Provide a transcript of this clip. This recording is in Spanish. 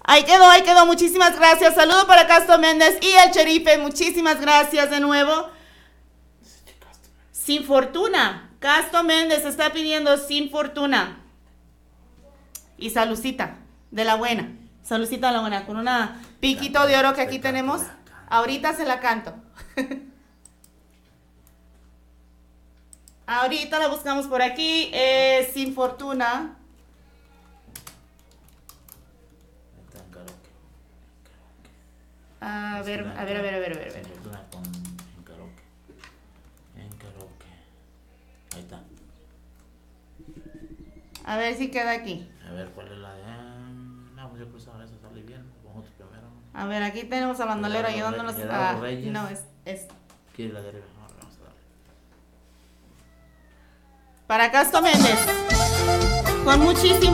Ahí quedó. Muchísimas gracias. Saludo para Castro Méndez y el Cherife. Muchísimas gracias de nuevo. Sin fortuna. Castro Méndez está pidiendo sin fortuna. Y Salucita, de la buena. Salucita de la buena, con una piquito de oro que aquí tenemos. Ahorita se la canto. Ahorita la buscamos por aquí. Sin fortuna. A ver. En karaoke. En karaoke. Ahí está. A ver si queda aquí. A ver cuál es la de. No, pues yo creo que esa sale bien. Vamos primero. A ver, aquí tenemos a bandolero ayudándonos a. No, es. ¿Quiere la de arriba? Vamos a darle. Para Castro Méndez. Con muchísimo.